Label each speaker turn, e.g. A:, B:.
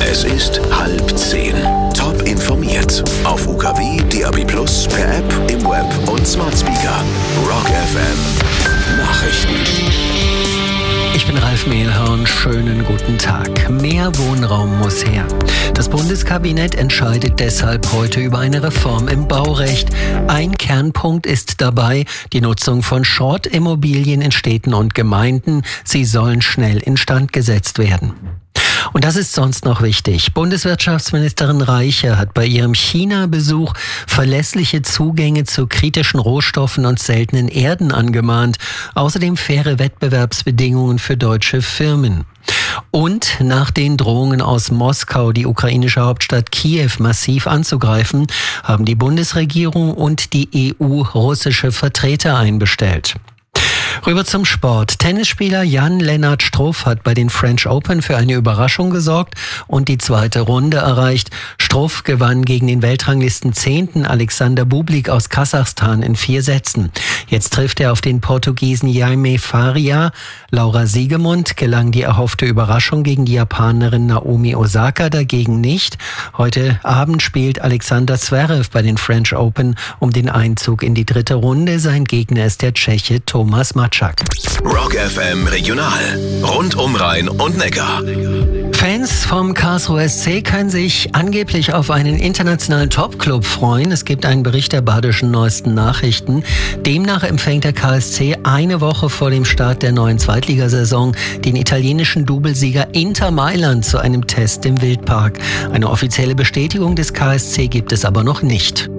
A: Es ist 9:30. Top informiert. Auf UKW, DAB+, per App, im Web und Smart Speaker. Rock FM Nachrichten.
B: Ich bin Ralf Mehlhorn, schönen guten Tag. Mehr Wohnraum muss her. Das Bundeskabinett entscheidet deshalb heute über eine Reform im Baurecht. Ein Kernpunkt ist dabei die Nutzung von Short-Immobilien in Städten und Gemeinden. Sie sollen schnell instand gesetzt werden. Und das ist sonst noch wichtig. Bundeswirtschaftsministerin Reiche hat bei ihrem China-Besuch verlässliche Zugänge zu kritischen Rohstoffen und seltenen Erden angemahnt. Außerdem faire Wettbewerbsbedingungen für deutsche Firmen. Und nach den Drohungen aus Moskau, die ukrainische Hauptstadt Kiew massiv anzugreifen, haben die Bundesregierung und die EU russische Vertreter einbestellt. Rüber zum Sport. Tennisspieler Jan-Lennart Struff hat bei den French Open für eine Überraschung gesorgt und die zweite Runde erreicht. Struff gewann gegen den Weltranglisten 10. Alexander Bublik aus Kasachstan in 4 Sätzen. Jetzt trifft er auf den Portugiesen Jaime Faria. Laura Siegemund gelang die erhoffte Überraschung gegen die Japanerin Naomi Osaka dagegen nicht. Heute Abend spielt Alexander Zverev bei den French Open um den Einzug in die 3. Runde. Sein Gegner ist der Tscheche Thomas Matschak.
A: Rock FM Regional. Rund um Rhein und Neckar.
B: Fans vom Karlsruher SC können sich angeblich auf einen internationalen Topclub freuen. Es gibt einen Bericht der Badischen Neuesten Nachrichten. Demnach empfängt der KSC eine Woche vor dem Start der neuen Zweitligasaison den italienischen Doublesieger Inter Mailand zu einem Test im Wildpark. Eine offizielle Bestätigung des KSC gibt es aber noch nicht.